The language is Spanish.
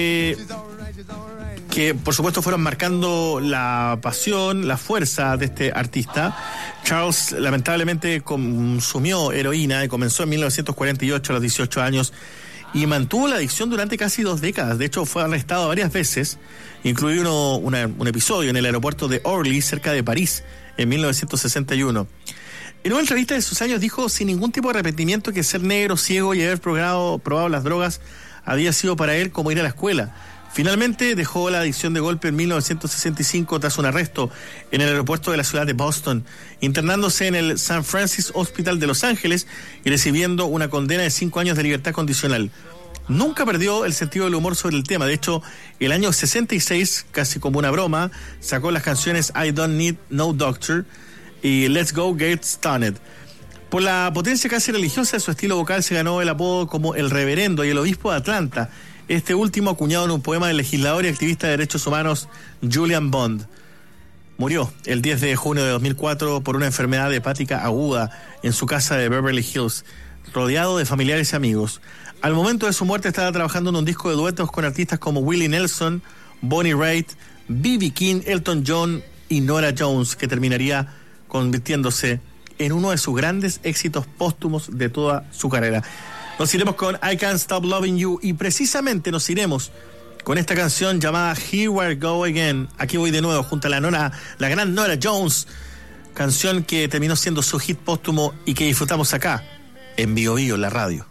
que por supuesto fueron marcando la pasión, la fuerza de este artista. Charles lamentablemente consumió heroína y comenzó en 1948 a los 18 años y mantuvo la adicción durante casi 2 décadas. De hecho, fue arrestado varias veces, incluido un episodio en el aeropuerto de Orly, cerca de París, en 1961. En una entrevista de sus años dijo sin ningún tipo de arrepentimiento que ser negro, ciego y haber probado las drogas había sido para él como ir a la escuela. Finalmente dejó la adicción de golpe en 1965 tras un arresto en el aeropuerto de la ciudad de Boston, internándose en el St. Francis Hospital de Los Ángeles y recibiendo una condena de 5 años de libertad condicional. Nunca perdió el sentido del humor sobre el tema. De hecho, el año 66, casi como una broma, sacó las canciones I Don't Need No Doctor y Let's Go Get Stoned. Por la potencia casi religiosa de su estilo vocal se ganó el apodo como el Reverendo y el Obispo de Atlanta, este último acuñado en un poema del legislador y activista de derechos humanos Julian Bond. Murió el 10 de junio de 2004 por una enfermedad hepática aguda en su casa de Beverly Hills, rodeado de familiares y amigos. Al momento de su muerte estaba trabajando en un disco de duetos con artistas como Willie Nelson, Bonnie Raitt, B.B. King, Elton John y Norah Jones, que terminaría convirtiéndose en uno de sus grandes éxitos póstumos de toda su carrera. Nos iremos con I Can't Stop Loving You y precisamente nos iremos con esta canción llamada Here We Go Again. Aquí voy de nuevo junto a la gran Norah Jones, canción que terminó siendo su hit póstumo y que disfrutamos acá en Bio Bio, la radio.